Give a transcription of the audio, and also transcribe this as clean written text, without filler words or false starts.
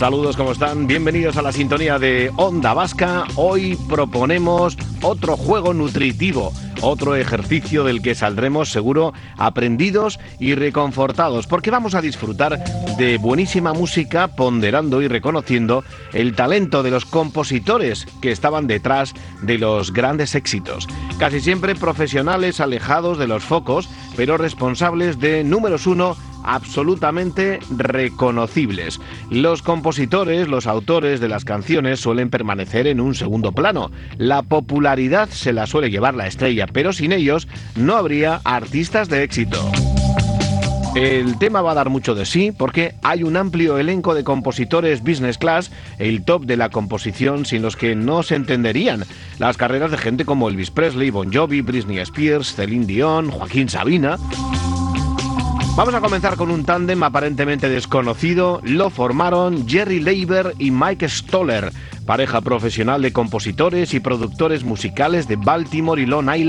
Saludos, ¿cómo están? Bienvenidos a la sintonía de Onda Vasca. Hoy proponemos otro juego nutritivo, otro ejercicio del que saldremos seguro aprendidos y reconfortados, porque vamos a disfrutar de buenísima música, ponderando y reconociendo el talento de los compositores que estaban detrás de los grandes éxitos. Casi siempre profesionales alejados de los focos, pero responsables de números uno absolutamente reconocibles. Los compositores, los autores de las canciones suelen permanecer en un segundo plano. La popularidad se la suele llevar la estrella, pero sin ellos no habría artistas de éxito. El tema va a dar mucho de sí porque hay un amplio elenco de compositores business class, el top de la composición, sin los que no se entenderían las carreras de gente como Elvis Presley, Bon Jovi, Britney Spears, Celine Dion, Joaquín Sabina. Vamos a comenzar con un tándem aparentemente desconocido. Lo formaron Jerry Leiber y Mike Stoller, pareja profesional de compositores y productores musicales de Baltimore y Long Island.